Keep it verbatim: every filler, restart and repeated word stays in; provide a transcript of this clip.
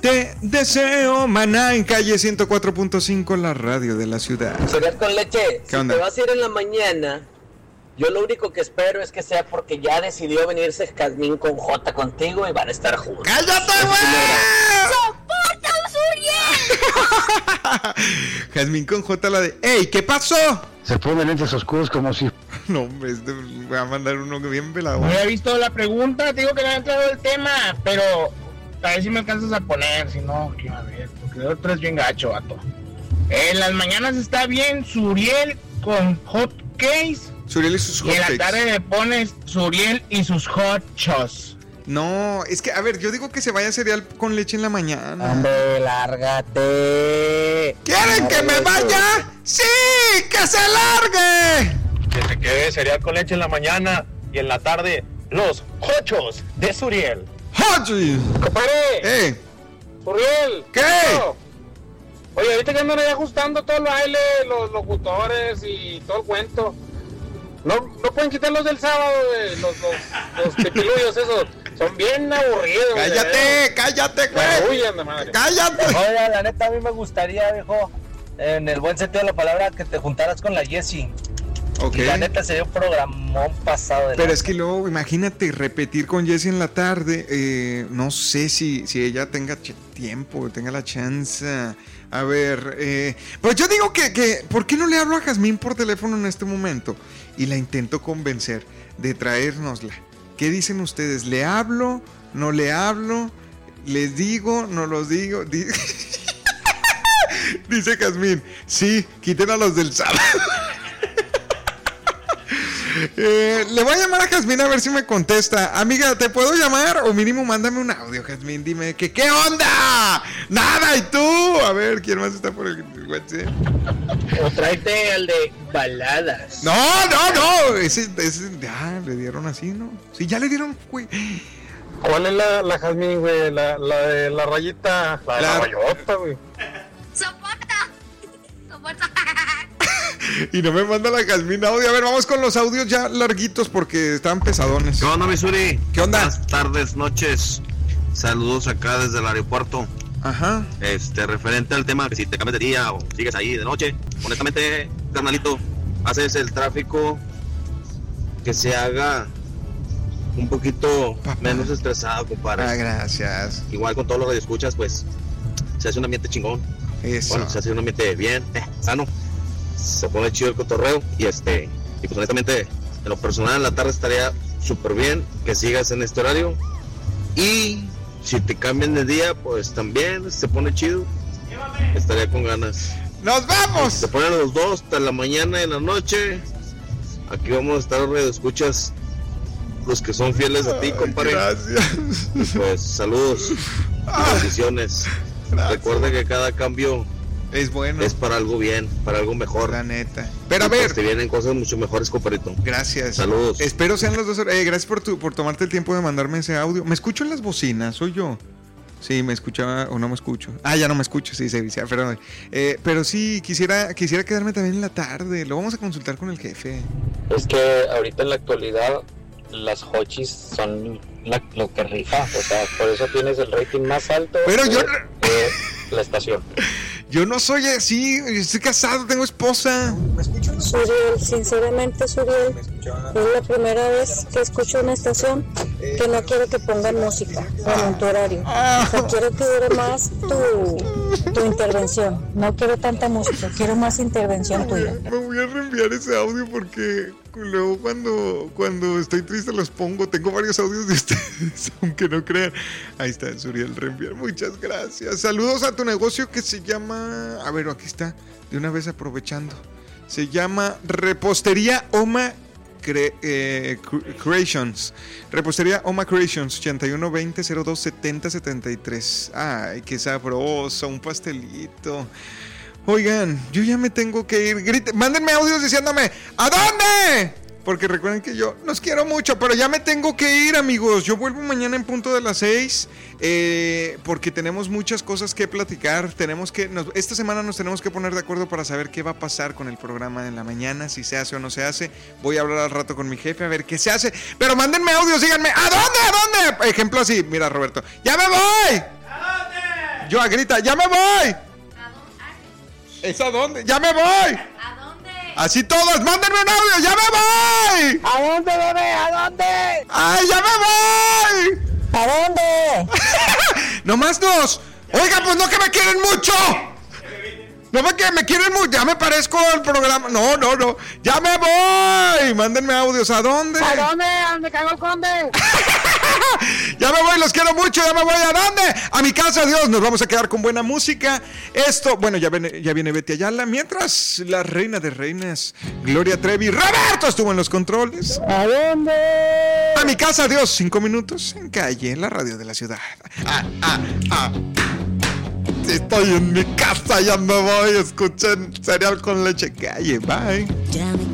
Te deseo, Maná, en calle ciento cuatro punto cinco, la radio de la ciudad. Cereal con leche, si onda? te vas a ir en la mañana, yo lo único que espero es que sea porque ya decidió venirse Jazmín con J contigo y van a estar juntos. ¡Cállate, güey! ¡Soporta un Suriel! Jazmín con J, la de... ¡Ey! ¿Qué pasó? Se ponen lentes oscuros como si... No, hombre, este voy a mandar uno bien pelado. No había visto la pregunta, te digo que no había entrado el tema, pero a ver si me alcanzas a poner, si no, que a ver, porque de otro es bien gacho, vato. En las mañanas está bien Suriel con hot cakes. Suriel y sus hot Y en la cakes. tarde le pones Suriel y sus hot chos. No, es que, a ver, yo digo que se vaya cereal con leche en la mañana. Hombre, lárgate. ¿Quieren que me vaya? ¡Sí! ¡Que se largue! Que se quede cereal con leche en la mañana y en la tarde los hochos de Suriel. ¡Hachi! ¡Compadre! ¡Eh! ¡Suriel! ¿Qué? No. Oye, ahorita que andan ahí ajustando todo el baile, los locutores y todo el cuento. No, no pueden quitarlos del sábado, de los, los, los pipiluyos esos. Son bien aburridos. ¡Cállate! ¡Cállate, güey! Huyan de madre. ¡Cállate! Oiga, la neta, a mí me gustaría, viejo, en el buen sentido de la palabra, que te juntaras con la Jessie. Ok. Y la neta sería un programón pasado de Pero la... es que luego, imagínate, repetir con Jessie en la tarde. Eh, no sé si, si ella tenga ch- tiempo, tenga la chance. A ver, eh, pues yo digo que, que, ¿por qué no le hablo a Jazmín por teléfono en este momento? Y la intento convencer de traérnosla. ¿Qué dicen ustedes? ¿Le hablo? ¿No le hablo? ¿Les digo? ¿No los digo? Di- Dice Jazmín, sí, quiten a los del sábado. Eh, le voy a llamar a Jazmín a ver si me contesta. Amiga, ¿te puedo llamar? O mínimo mándame un audio, Jazmín. Dime que ¿qué onda? Nada, ¿y tú? A ver, ¿quién más está por el WhatsApp? O tráete al de baladas. No, no, no. Ese, ese, ya le dieron así, ¿no? Sí, ya le dieron, güey. ¿Cuál es la, la Jazmín, güey? La, la de la rayita. La de la, La- rayota, güey. ¡Soporta! ¡Soporta! Y no me manda la Jazmín audio. A ver, vamos con los audios ya larguitos porque estaban pesadones. ¿Qué onda, Missouri? ¿Qué onda? Buenas tardes, noches. Saludos acá desde el aeropuerto. Ajá. Este, referente al tema que si te cambias de día o sigues ahí de noche. Honestamente, carnalito, haces el tráfico que se haga un poquito Papá. menos estresado, compadre. Ah, gracias. Igual con todos los radioescuchas, pues, se hace un ambiente chingón. Eso. Bueno, se hace un ambiente bien, eh, sano. Se pone chido el cotorreo y este, y pues honestamente, en lo personal en la tarde estaría súper bien que sigas en este horario. Y si te cambian de día, pues también se pone chido. Estaría con ganas. ¡Nos vamos! Se ponen los dos hasta la mañana y en la noche. Aquí vamos a estar radio escuchas los que son fieles a ti, compadre. Gracias. Y pues saludos y bendiciones. Gracias. Recuerda que cada cambio Es bueno. es para algo bien, para algo mejor. La neta. Pero a Y, pues, ver. te vienen cosas mucho mejores, compadrito. Gracias. Saludos. Espero sean los dos. Eh, gracias por, tu, por tomarte el tiempo de mandarme ese audio. ¿Me escucho en las bocinas? ¿Soy yo? Sí, me escuchaba o no me escucho. Ah, ya no me escucho, sí, se dice, perdón. Eh, pero sí, quisiera, quisiera quedarme también en la tarde. Lo vamos a consultar con el jefe. Es que ahorita en la actualidad las hochis son la- lo que rifa, o sea, por eso tienes el rating más alto Pero de, yo- de la estación. Yo no soy así, estoy casado, tengo esposa. Suriel, sinceramente, Suriel, es la primera vez que escucho una estación que no quiero que pongan música, bueno, en tu horario. O sea, quiero que dure más tu, tu intervención. No quiero tanta música, quiero más intervención tuya. Me voy a reenviar ese audio porque luego cuando, cuando estoy triste los pongo. Tengo varios audios de ustedes, aunque no crean. Ahí está, Suriel, reenviar. Muchas gracias. Saludos a tu negocio que se llama... A ver, aquí está, de una vez aprovechando. Se llama Repostería Oma Cre- eh, Creations. Repostería Oma Creations, ochenta y uno veinte cero dos setenta setenta y tres. Ay, qué sabroso, un pastelito. Oigan, yo ya me tengo que ir. Grite, mándenme audios diciéndome ¿a dónde? Porque recuerden que yo los quiero mucho, pero ya me tengo que ir, amigos. Yo vuelvo mañana en punto de las seis, eh, porque tenemos muchas cosas que platicar. Tenemos que, nos, esta semana nos tenemos que poner de acuerdo para saber qué va a pasar con el programa en la mañana, si se hace o no se hace. Voy a hablar al rato con mi jefe a ver qué se hace. Pero mándenme audios, díganme ¿a dónde? ¿A dónde? Ejemplo así, mira, Roberto, ¡ya me voy! ¿A dónde? Yo a grita, ¡ya me voy! ¿Es a dónde? ¡Ya me voy! ¿A dónde? Así todos, mándenme un audio, ¡ya me voy! ¿A dónde, bebé? ¿A dónde? ¡Ay, ya me voy! ¿A dónde? Nomás dos. Oiga, pues no que me quieren mucho. No me que me quieren mucho. Ya me parezco al programa. No, no, no. Ya me voy. Mándenme audios. ¿A dónde? ¿A dónde? ¿A dónde cagó el conde? Ya me voy, los quiero mucho. Ya me voy. ¿A dónde? A mi casa, adiós. Nos vamos a quedar con buena música. Esto, bueno, ya viene, ya viene Betty Ayala. Mientras la reina de reinas, Gloria Trevi, Roberto estuvo en los controles. ¿A dónde? A mi casa, adiós. Cinco minutos en calle, en la radio de la ciudad. Ah, ah, ah. Estoy en mi casa, ya me voy. Escuchen cereal con leche. Calle, bye.